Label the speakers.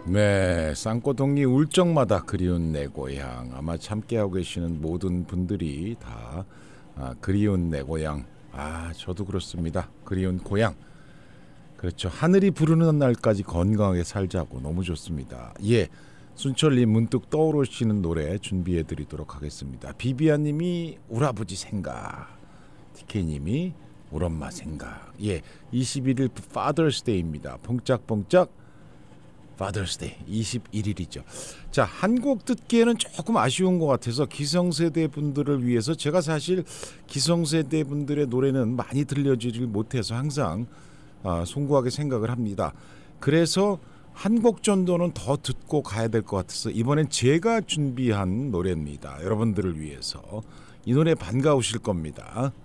Speaker 1: 네, 쌍꼬동리 울 적마다 그리운 내 고향. 아마 참깨하고 계시는 모든 분들이 다 그리운 내 고향. 저도 그렇습니다. 그리운 고향. 그렇죠. 하늘이 부르는 날까지 건강하게 살자고. 너무 좋습니다. 예, 순철님 문득 떠오르시는 노래 준비해드리도록 하겠습니다. 비비아님이 울아버지 생각, TK님이 울엄마 생각. 예, 21일 Father's Day입니다. 펑짝펑짝 Father's Day 21일이죠. 자, 한 곡 듣기에는 조금 아쉬운 것 같아서 기성세대 분들을 위해서 제가 사실 기성세대 분들의 노래는 많이 들려주질 못해서 항상 송구하게 생각을 합니다. 그래서 한 곡 정도는 더 듣고 가야 될 것 같아서 이번엔 제가 준비한 노래입니다. 여러분들을 위해서 이 노래 반가우실 겁니다.